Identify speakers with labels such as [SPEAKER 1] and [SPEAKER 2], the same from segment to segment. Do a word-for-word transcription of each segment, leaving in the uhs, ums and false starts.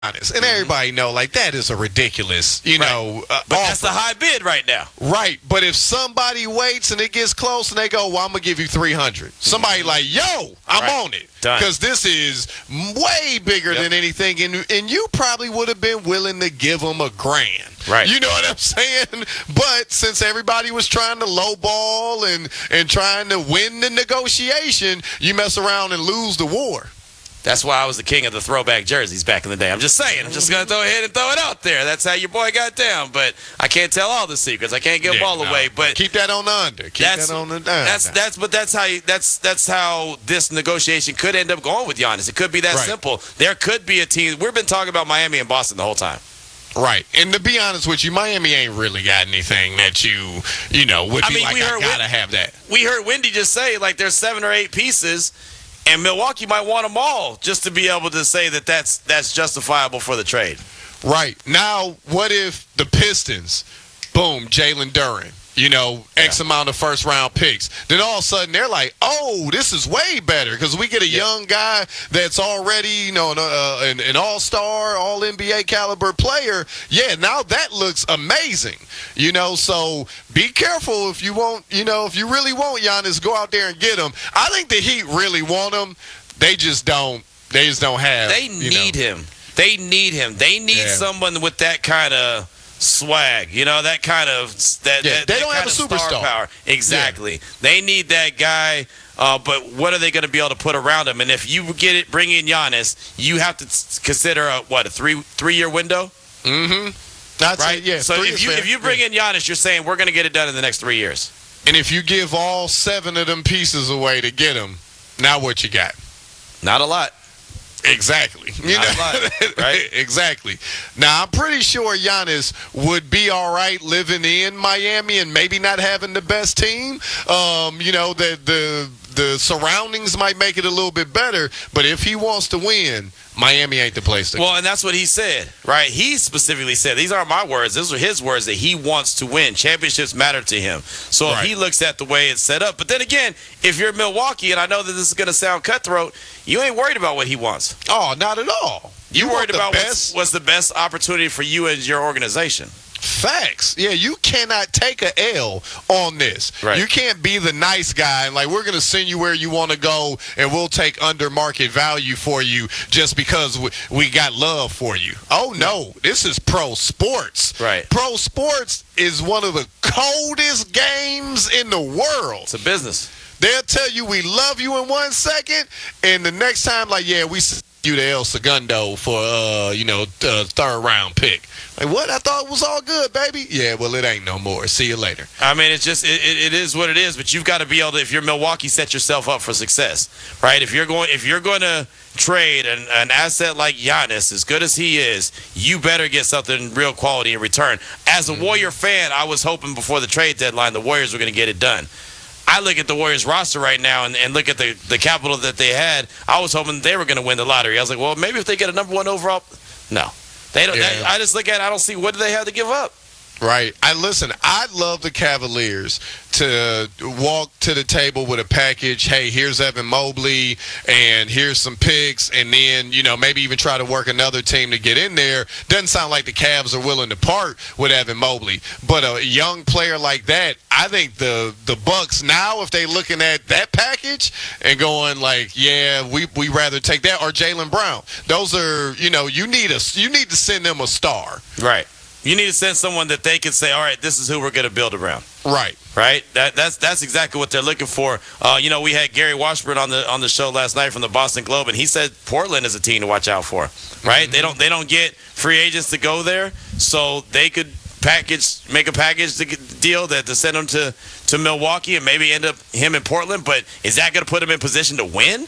[SPEAKER 1] Giannis. And everybody know, like, that is a ridiculous, you
[SPEAKER 2] Right.
[SPEAKER 1] know, uh,
[SPEAKER 2] But
[SPEAKER 1] offer.
[SPEAKER 2] that's the high bid right now.
[SPEAKER 1] Right, but if somebody waits and it gets close and they go, well, I'm going to give you three hundred. Somebody like, yo, I'm
[SPEAKER 2] Right.
[SPEAKER 1] on it.
[SPEAKER 2] Done.
[SPEAKER 1] Because this is way bigger
[SPEAKER 2] Yep.
[SPEAKER 1] than anything. And, and you probably would have been willing to give them a grand.
[SPEAKER 2] Right.
[SPEAKER 1] You know what I'm saying? But since everybody was trying to lowball and, and trying to win the negotiation, you mess around and lose the war.
[SPEAKER 2] That's why I was the king of the throwback jerseys back in the day. I'm just saying. I'm just going to throw ahead and throw it out there. That's how your boy got down. But I can't tell all the secrets. I can't give them
[SPEAKER 1] Yeah,
[SPEAKER 2] all
[SPEAKER 1] no.
[SPEAKER 2] away. But
[SPEAKER 1] keep that on the under. Keep
[SPEAKER 2] that's
[SPEAKER 1] that on the under.
[SPEAKER 2] that's that's but that's how you, that's that's how this negotiation could end up going with Giannis. It could be that
[SPEAKER 1] Right.
[SPEAKER 2] simple. There could be a team. We've been talking about Miami and Boston the whole time.
[SPEAKER 1] Right. And to be honest with you, Miami ain't really got anything that you, you know, would
[SPEAKER 2] I
[SPEAKER 1] be
[SPEAKER 2] mean,
[SPEAKER 1] like,
[SPEAKER 2] we
[SPEAKER 1] I
[SPEAKER 2] heard
[SPEAKER 1] gotta
[SPEAKER 2] Win-
[SPEAKER 1] have that.
[SPEAKER 2] We heard Wendy just say like there's seven or eight pieces, and Milwaukee might want them all just to be able to say that that's that's justifiable for the trade.
[SPEAKER 1] Right. Now, what if the Pistons, boom, Jalen Duren, you know, X
[SPEAKER 2] Yeah.
[SPEAKER 1] amount of first round picks. Then all of a sudden they're like, oh, this is way better because we get a
[SPEAKER 2] Yeah.
[SPEAKER 1] young guy that's already, you know, an, uh, an, an all-star, all N B A caliber player. Yeah, now that looks amazing. You know, so be careful if you want, you know, if you really want Giannis, go out there and get him. I think the Heat really want him. They just don't. They just don't have.
[SPEAKER 2] They
[SPEAKER 1] you
[SPEAKER 2] need
[SPEAKER 1] know.
[SPEAKER 2] him. They need him. They need
[SPEAKER 1] Yeah.
[SPEAKER 2] someone with that kind of swag. You know, that kind of that.
[SPEAKER 1] Yeah,
[SPEAKER 2] that
[SPEAKER 1] they
[SPEAKER 2] that
[SPEAKER 1] don't have
[SPEAKER 2] kind
[SPEAKER 1] a
[SPEAKER 2] of star
[SPEAKER 1] superstar.
[SPEAKER 2] power. Exactly. They need that guy. Uh, but what are they going to be able to put around him? And if you get it, bring in Giannis, you have to s- consider a what a three three year window,
[SPEAKER 1] Mm-hmm. That's
[SPEAKER 2] right?
[SPEAKER 1] it, yeah.
[SPEAKER 2] So
[SPEAKER 1] three
[SPEAKER 2] if
[SPEAKER 1] is
[SPEAKER 2] you
[SPEAKER 1] fair.
[SPEAKER 2] if you bring
[SPEAKER 1] Yeah.
[SPEAKER 2] in Giannis, you're saying we're going to get it done in the next three years.
[SPEAKER 1] And if you give all seven of them pieces away to get them, now what you got?
[SPEAKER 2] Not a lot.
[SPEAKER 1] Exactly. You
[SPEAKER 2] Not
[SPEAKER 1] know?
[SPEAKER 2] a lot, right?
[SPEAKER 1] Exactly. Now, I'm pretty sure Giannis would be all right living in Miami and maybe not having the best team. Um, you know, the, the, the surroundings might make it a little bit better. But if he wants to win, Miami ain't the place to go.
[SPEAKER 2] Well, and that's what he said, right? He specifically said, these aren't my words. These are his words that he wants to win. Championships matter to him. So
[SPEAKER 1] Right.
[SPEAKER 2] if he looks at the way it's set up. But then again, if you're Milwaukee, and I know that this is going to sound cutthroat, you ain't worried about what he wants.
[SPEAKER 1] Oh, not at all.
[SPEAKER 2] You,
[SPEAKER 1] want
[SPEAKER 2] worried
[SPEAKER 1] the
[SPEAKER 2] about what's,
[SPEAKER 1] best
[SPEAKER 2] what's the best opportunity for you and your organization.
[SPEAKER 1] facts. Yeah, you cannot take a L on this.
[SPEAKER 2] Right.
[SPEAKER 1] You can't be the nice guy and like we're going to send you where you want to go and we'll take under market value for you just because we, we got love for you. Oh no, this is pro sports.
[SPEAKER 2] Right.
[SPEAKER 1] Pro sports is one of the coldest games in the world.
[SPEAKER 2] It's a business.
[SPEAKER 1] They'll tell you we love you in one second, and the next time, like, yeah, we send you to El Segundo for, uh, you know, uh, third round pick. Like, what? I thought it was all good, baby. Yeah, well, it ain't no more. See you later.
[SPEAKER 2] I mean, it's just it, it, it is what it is. But you've got to be able to, if you're Milwaukee, set yourself up for success, right? If you're going, if you're going to trade an, an asset like Giannis, as good as he is, you better get something real quality in return. As a Warrior fan, I was hoping before the trade deadline the Warriors were going to get it done. I look at the Warriors roster right now and, and look at the, the capital that they had. I was hoping they were going to win the lottery. I was like, well, maybe if they get a number one overall. No. They don't.
[SPEAKER 1] Yeah.
[SPEAKER 2] They, I just look at it, I don't see what do they have to give up.
[SPEAKER 1] Right. I listen, I'd love the Cavaliers to walk to the table with a package. Hey, here's Evan Mobley and here's some picks, and then, you know, maybe even try to work another team to get in there. Doesn't sound like the Cavs are willing to part with Evan Mobley. But a young player like that, I think the the Bucks now, if they looking at that package and going like, yeah, we we rather take that or Jaylen Brown. Those are, you know, you need a you need to send them a star.
[SPEAKER 2] Right. You need to send someone that they can say, all right, this is who we're going to build around.
[SPEAKER 1] Right.
[SPEAKER 2] Right. That, that's that's exactly what they're looking for. Uh, you know, we had Gary Washburn on the on the show last night from the Boston Globe, and he said Portland is a team to watch out for. Right.
[SPEAKER 1] Mm-hmm.
[SPEAKER 2] They don't they don't get free agents to go there, so they could package make a package to get, deal that to send him to to Milwaukee and maybe end up him in Portland. But is that going to put him in position to win?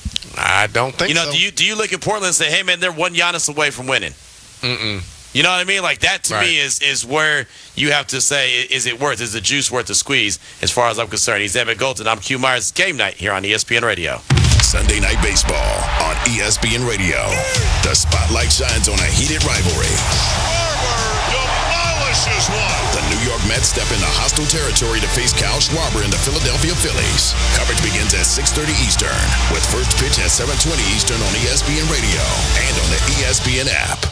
[SPEAKER 1] I don't think
[SPEAKER 2] You know,
[SPEAKER 1] so.
[SPEAKER 2] do you do you look at Portland and say, hey man, they're one Giannis away from winning?
[SPEAKER 1] Mm-mm.
[SPEAKER 2] You know what I mean? Like that to
[SPEAKER 1] Right.
[SPEAKER 2] me is is where you have to say, is it worth? Is the juice worth the squeeze? As far as I'm concerned, he's Emmett Golden. I'm Q Myers. Game night here on E S P N Radio.
[SPEAKER 3] Sunday Night Baseball on E S P N Radio. The spotlight shines on a heated rivalry.
[SPEAKER 4] Schwarber demolishes one.
[SPEAKER 3] The New York Mets Mets step into hostile territory to face Kyle Schwarber and the Philadelphia Phillies. Coverage begins at six thirty Eastern, with first pitch at seven twenty Eastern on E S P N Radio and on the E S P N app.